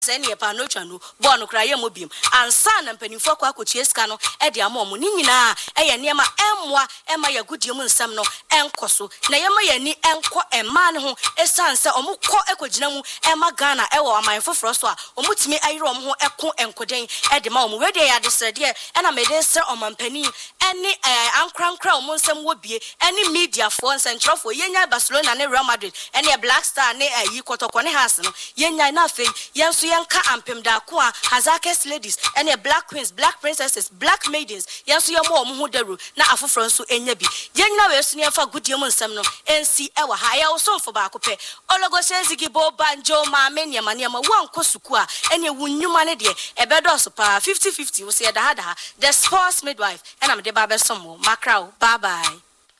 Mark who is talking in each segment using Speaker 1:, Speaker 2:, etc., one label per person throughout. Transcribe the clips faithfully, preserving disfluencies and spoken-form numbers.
Speaker 1: Any pa no twa no bo no kra ye mobiem ansa na mpanimfo kwa akochie ska no e de amom ni nyina e ye niema emmoa e ma ya gudie mu nsam no enkoso na ye ma ya ni enko ema ne ho esanse omukọ ekogina mu e ma Ghana e wo aman foforo so a omutimi ayire om ho eko enkoden e de ma om we de ya de srede e na me de sre omampani eni ankrankra om nsam wo bie eni media for centrofo yenya Barcelona ne Real Madrid eni Black Star ne ayi kotoko ne has no yenya na fe yenso yanka ampem da ko a Hazakes ladies eni Black Queens, Black Princesses, Black Maidens yenso yemo om ho daru na afoforo nso enya bi yenya we so ne fa gudie mu nsam no ensi e wa ha ya wo so fo ba ko pe ologo senzigi bo banjo ma menia mania ma wanko suku a eni wunnwuma ne de e bedo so pa fifty fifty wo se da ha da the sports midwife and I'm the barber some macro bye bye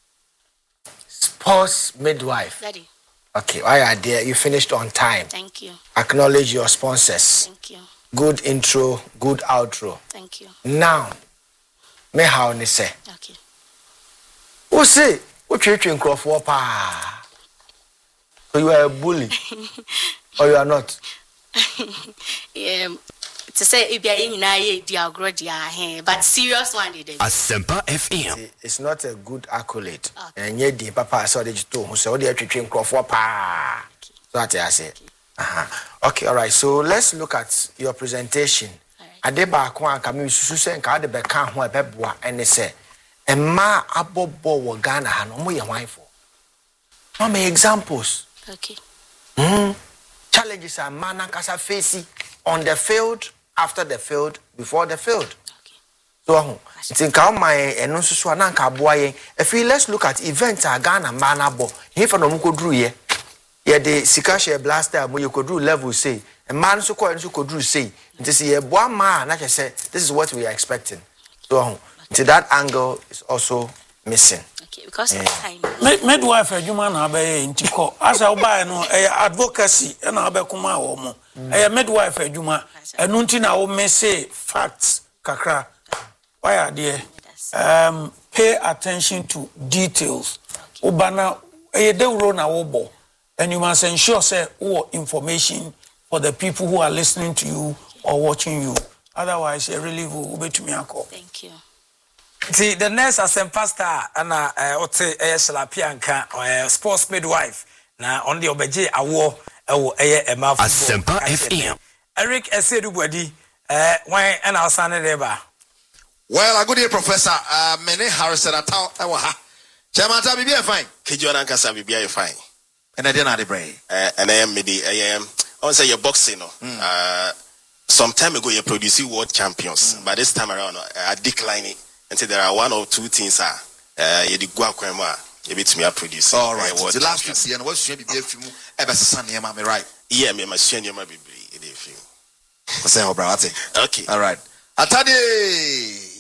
Speaker 2: sports midwife.
Speaker 1: Daddy.
Speaker 2: Okay, why are there? You finished on time.
Speaker 1: Thank you.
Speaker 2: Acknowledge your sponsors.
Speaker 1: Thank you.
Speaker 2: Good intro, good outro.
Speaker 1: Thank you.
Speaker 2: Now, me how ni say.
Speaker 1: Okay.
Speaker 2: Who say? Who treating Crawford pa? So you are a bully, or you are not?
Speaker 1: Yeah. To say if you are in a diagram, but serious one did it.
Speaker 3: Asempa F M.
Speaker 2: It's not a good accolade. Okay. And yet the papa saw the two who said they are treating Crawford pa. Okay. So that's what I said. Okay. Uh-huh. Okay, all right. So let's look at your presentation. Adeba kwa kami susu nka de beka ho ebeboa ene se emma abobo wo Ghana ha no mo ye wanfo. How many examples?
Speaker 1: Okay.
Speaker 2: Mm. Challenges are man kasa face on the field, after the field, before the field. Okay. So think how my eno susu na nka aboa yen. If we let's look at events a Ghana man abo. He no mo kodru ye. Ye the sika share blaster mo ye kodru level say. A man so called so could say, this is a one man, like I said, this is what we are expecting. So, to that angle is also missing.
Speaker 1: Okay, because of time.
Speaker 4: Midwife, a human abe in Tico, as I buy no advocacy and abe kuma omo. A midwife, a human, a nuntina o may say facts, kakra. Why are there? Um, pay attention to details. Obana, a de rona obo, and you must ensure say all information for the people who are listening to you or watching you. Otherwise, I really will obey to me.
Speaker 1: Thank you.
Speaker 5: See, the next Asempa star, and I would say, a Shalapianka or a sports midwife. Now, on the Obeje, a war, a mouth.
Speaker 3: Asempa F M.
Speaker 5: Eric, I said, everybody, uh, why and our son, ever.
Speaker 6: Well, a good day, Professor. Uh, Mene Harrison at town. Chairman, I'll be fine.
Speaker 7: Kijuan Ankasa will be fine.
Speaker 6: And I didn't have the brain.
Speaker 7: And I am midi, I am. I want to say you're boxing, no? Mm. Uh, some time ago, you produced world champions, mm. but this time around, uh, I decline it. And so there are one or two things, uh, you did Guaquema, you beat me up produce.
Speaker 6: All right, uh, the last week, and what's your baby film ever Sunday, am I right?
Speaker 7: Yeah, me, my senior, my baby, a film.
Speaker 6: What's that, brother?
Speaker 7: Okay.
Speaker 6: All right. Atade!